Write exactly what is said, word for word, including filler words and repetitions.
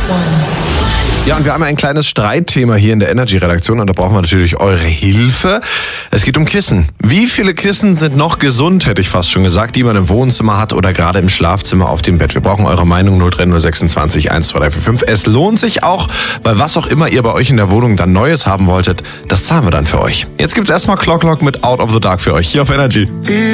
Ja, und wir haben ein kleines Streitthema hier in der Energy-Redaktion und da brauchen wir natürlich eure Hilfe. Es geht um Kissen. Wie viele Kissen sind noch gesund, hätte ich fast schon gesagt, die man im Wohnzimmer hat oder gerade im Schlafzimmer auf dem Bett? Wir brauchen eure Meinung null drei null sechsundzwanzig eins zwei drei vier fünf. Es lohnt sich auch, weil was auch immer ihr bei euch in der Wohnung dann Neues haben wolltet, das zahlen wir dann für euch. Jetzt gibt's erstmal Clock Clock mit Out of the Dark für euch hier auf Energy.